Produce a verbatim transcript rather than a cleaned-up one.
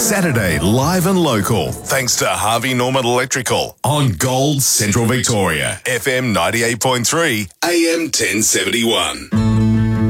Saturday live and local, thanks to Harvey Norman Electrical on Gold Central Victoria, F M ninety-eight point three, A M ten seventy-one.